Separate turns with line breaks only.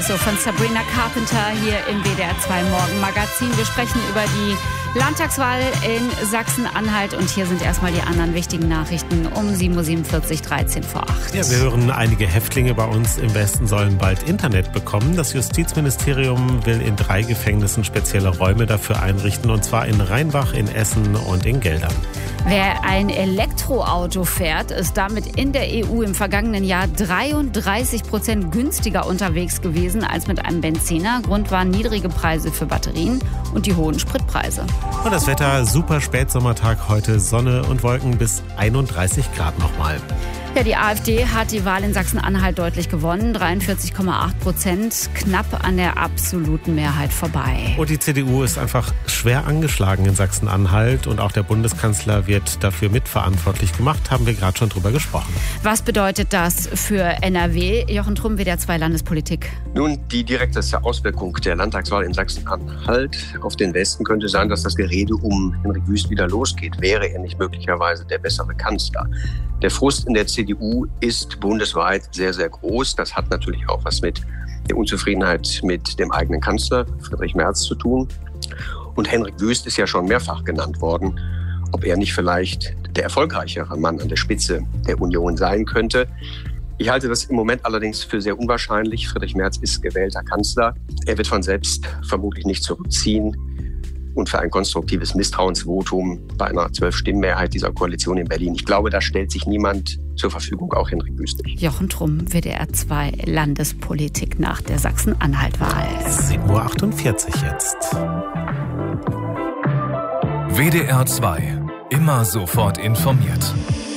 So von Sabrina Carpenter hier im WDR 2 Morgenmagazin. Wir sprechen über die Landtagswahl in Sachsen-Anhalt und hier sind erstmal die anderen wichtigen Nachrichten um 7.47 Uhr, 13 vor 8.
Ja, wir hören, einige Häftlinge bei uns im Westen sollen bald Internet bekommen. Das Justizministerium will in 3 Gefängnissen spezielle Räume dafür einrichten, und zwar in Rheinbach, in Essen und in Geldern.
Wer ein Elektroauto fährt, ist damit in der EU im vergangenen Jahr 33% günstiger unterwegs gewesen als mit einem Benziner. Grund waren niedrige Preise für Batterien und die hohen Spritpreise.
Und das Wetter, super Spätsommertag heute, Sonne und Wolken bis 31 Grad nochmal.
Ja, die AfD hat die Wahl in Sachsen-Anhalt deutlich gewonnen, 43,8%, knapp an der absoluten Mehrheit vorbei.
Und die CDU ist einfach schwer angeschlagen in Sachsen-Anhalt und auch der Bundeskanzler wird dafür mitverantwortlich gemacht, haben wir gerade schon drüber gesprochen.
Was bedeutet das für NRW? Jochen Trumm, WDR 2 Landespolitik.
Nun, die direkteste Auswirkung der Landtagswahl in Sachsen-Anhalt auf den Westen könnte sein, dass das Gerede um Henrik Wüst wieder losgeht. Wäre er nicht möglicherweise der bessere Kanzler? Der Frust in der CDU ist bundesweit sehr, sehr groß. Das hat natürlich auch was mit der Unzufriedenheit mit dem eigenen Kanzler Friedrich Merz zu tun. Und Henrik Wüst ist ja schon mehrfach genannt worden, ob er nicht vielleicht der erfolgreichere Mann an der Spitze der Union sein könnte. Ich halte das im Moment allerdings für sehr unwahrscheinlich. Friedrich Merz ist gewählter Kanzler. Er wird von selbst vermutlich nicht zurückziehen. Und für ein konstruktives Misstrauensvotum bei einer 12-Stimmen-Mehrheit dieser Koalition in Berlin, ich glaube, da stellt sich niemand zur Verfügung, auch Henrik Wüst nicht.
Jochen Trumm, WDR 2 Landespolitik nach der Sachsen-Anhalt-Wahl.
7.48 Uhr jetzt.
WDR 2, immer sofort informiert.